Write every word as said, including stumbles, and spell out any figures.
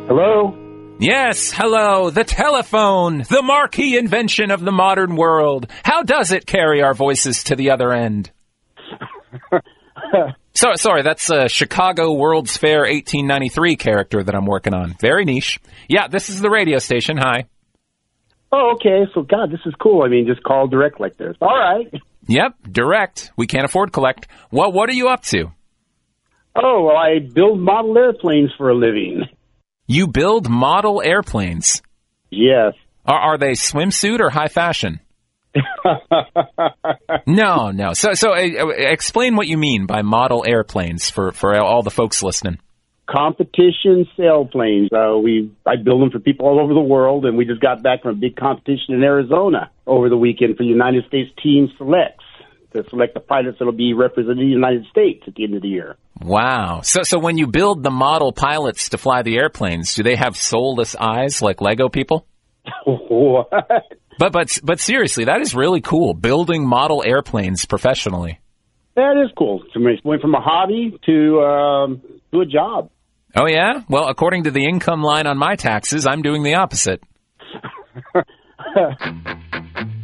Hello? Yes, hello, the telephone, the marquee invention of the modern world. How does it carry our voices to the other end? so, sorry, that's a Chicago World's Fair eighteen ninety-three character that I'm working on. Very niche. Yeah, this is the radio station. Hi. Oh, okay. So, God, this is cool. I mean, just call direct like this. All right. Yep, direct. We can't afford collect. Well, what are you up to? Oh, well, I build model airplanes for a living. You build model airplanes? Yes. Are, are they swimsuit or high fashion? no, no. So, so uh, explain what you mean by model airplanes for, for all the folks listening. Competition sailplanes. Uh, we I build them for people all over the world, and we just got back from a big competition in Arizona over the weekend for United States Team Selects to select the pilots that will be representing the United States at the end of the year. Wow. So, so when you build the model pilots to fly the airplanes, do they have soulless eyes like Lego people? What? But, but, but seriously, that is really cool, building model airplanes professionally. That is cool. So it went from a hobby to, um, to a job. Oh, yeah? Well, according to the income line on my taxes, I'm doing the opposite.